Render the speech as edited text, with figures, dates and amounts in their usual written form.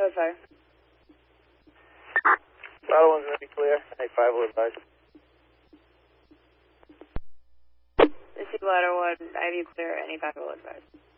Code fire. Battle 1's going to be clear. 95 will advise. This is Ladder 1. I have you clear. Any 5 will advise.